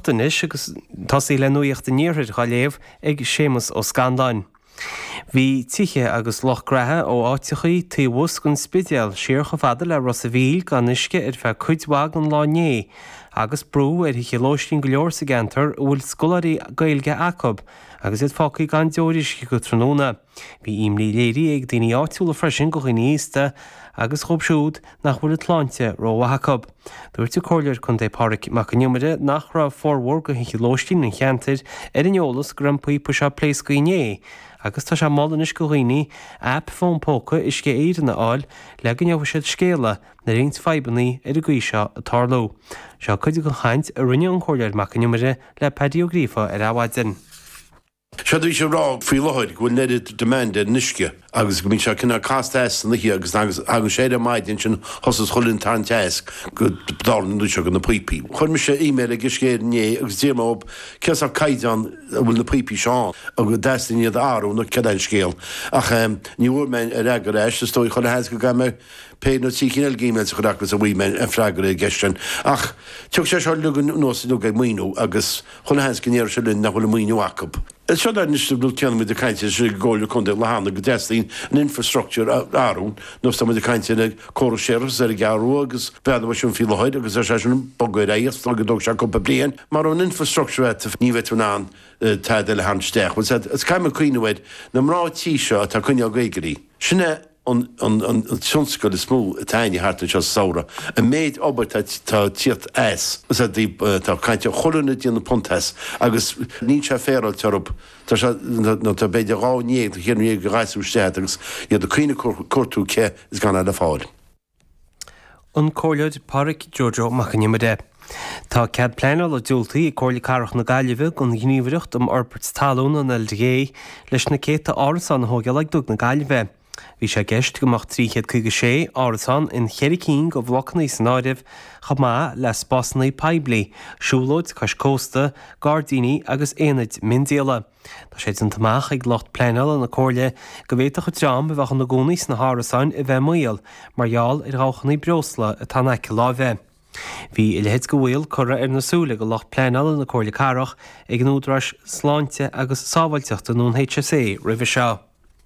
Ochtanis agus tasí le nuíocht de níorthid cha léamh ag Séamus ó Scandáin. Bhí tithe agus lochgrathe ó áitichaí taobhús gon spideal siar go fada le Rosavíl gan isce ar feadh cuidhag an láné, agus brú ar chelóistín go leor sa gentar bhfuil scolarí gailge acob, agus iad fácaí gan deorisci go tróna. Bhí imlí léirí ag daoine áitiúla freisin go chiníosta agus chobsúd nach bhfuil tláinte róha acob. Dúirte cóir chun dépáric mac numide nach ra fórhór go chelóistín an cheantir ar an eolas grampaí pu se pléis go iné, agus tá se málanis go rií app fón póca is cé éidirna áil le go neamh siad scéala na réint febannaí ar a gcuiseo a tarló. Seo chuide go chaint a rinne an cóir mac numide le pediogrífa ar áhaidin. Siadú sé rá frí láid go neidir demand nisce agus go mín se cinna castas na hí agus sé maidin sin hosas cholinn tá teas go dáú se go na puipi. Chn me sé email agus céné agus déma op ce a caiidan bhfuil na puipi seán a go deiníad áú na cedail scéal ach níúir me a regur éis stoi chu hes go gaime pe no tí cinál géime go agus a bhíime a freigur a gestin ach tu sé se lu nó lu muoú agus chun hes gnéir se linn nach bhfuil muoú acob. Se níos bú teanna mu de caiinte sé ggóil chun de lehanana go deín an infrastructure áún nó tá de caiinte le choir séras ar gearú agus beadh sin fi leid agus sé sin bogir éas go dog se go blian, mar an infrastructure ní vetúán tá le hansteach. Is caiime cuioineid na mrá tí seo tá chuine gaigurí. Sinne an sionscoil is smú a taine hartta se saora. A méid obair tá tíocht éis tá caiinte choranna díanana pontas agus ní se féral terup tá beidir ráníag a chéanú go ráisúste agus iad a chuoine cuatú ce is gan le fáil. An cóliad Páric Giorgio Macaniimide. Tá cead pleanal a dúltaí i cóirla carach na gaiileh gon gníomhaireacht Orbert talún an LDA leis na céta áras an thógeal ag dug na gaiileh. Bhí sé gceist gomach 356 árasán in Chericín go bhlocnaí san áirimh chamá le spásnaí peibli, siúlóid cais cósta, gádaoine agus éanaid mindéala. Tá sé an tamach ag locht pleanal an na cóirle go bhhéach go team bheitchan na gcónaí na hárasáin i bheith muil, margheall ar ráchannaí breosla a tá aice lábheith. Bhí i lehéad go bhfuil chura ar nasúla go locht pleanal na cóirla carach ag an údras sláinte agus sábhailteachta nún HSA roimhe seo.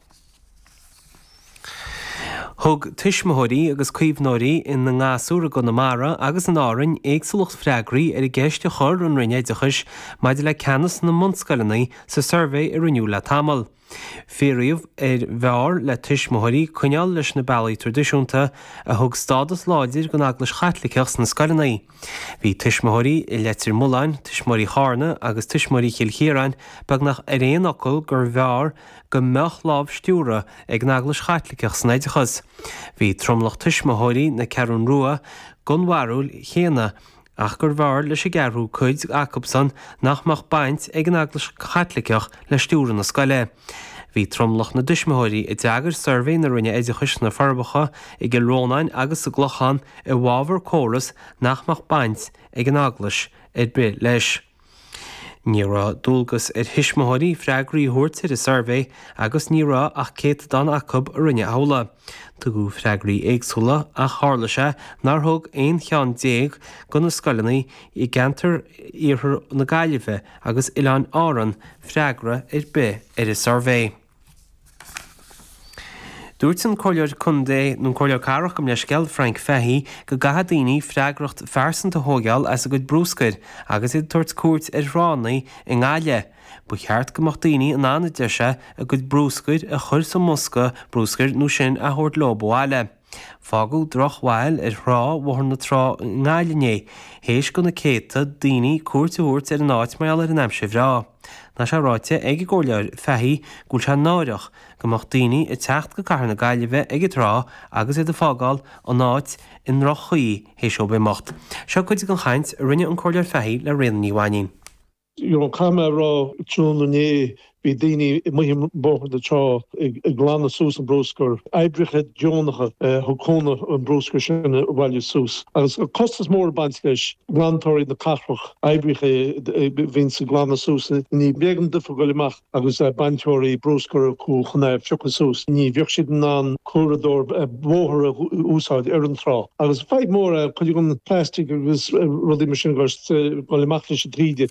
Thug tuismothirí agus cuomhnóirí in na ngásúra go na mara agus an árainn éagsúlacht freagraí ar i gceiste chur an rinne dechas maidir le ceannas na monscalanaí sa survey ar riniú le tamil. Fíoríomh ar bheár le tuismothirí cuineáil leis na bailí tradiisiúnta a thug stádas láidir go aglas chaitlicechs na scalanaí. Bhí tuismothirí i letir mullain, tuismothirí chána agus tuismothirí chilchéarain bag nach ar éon ocail gur bheár go meach láb stiúra ag naglas chaitlicech snéidechas. Bhí tromlach tuismothirí na ceann rua gonharúil chéana ach gur bhar leis gearú chuid acobsan nachmach baint ag an aglas chaitlicech le stiúra na scaile. Bhí tromlach na tuismothirí i deagar survey na rinne éideachas na farbacha i g Rónáin agus a glochan i bhábhar córas nachmach baint ag an aglas be leis. Ní rá dúlgus ar thuismothirí freagraí thuirt ar a survey agus ní rá ach céad don acob a rinne amhla. Tugu freagraí éagsúla a hálaise nar thug aon cheann déag go na scalanaí i gceantar iarthar na gaiileh agus Ileán áran freagra be ar a survey. Dúirt an cóilear chundé nó cóilear carach go leis geall Frank Fehí go gahadaoine freagracht fearsanta thógeal as a go brúscair agus iad tuairt cuairt ar ránaí i ngáile. Bu cheart gomach daoine an anna deise a go brúscair a chur sa musca brúscair nó sin a thuirt lobháile. Fágú drochhhail ar rá bhhar na trá ngáilené, héis go na céta daoine cuairteúirt ar an áit mar ar an aimseh rá. Na se ráite ag i ggóilear Fehí gúil se náireach gomach daoine i techt go carna gaiileh ag rá agus iad a fágáil an áit in rochaí hééis seo bémocht. Seo chuid an chaint a rinne an cóilear Fehí le réan níhhain. Camera trúnané bhí daoine muhim bóchar de trá ag glána sús an brúscar. Eibrithe Jónacha thugcóna an brúscar sinna bhhaile sús. Agus costas mór baintceis glantóirí na carfach eibrithe bhín sa glána sús ní bégan difa goileach agus baintóirí brúscar chu chunaibh seocha sús. Ní bheoh siad ná cuaradór bóthar úsáid ar an trá. Agus feid mór chuid gon plastic agus rudí mar sin goileach leis tríide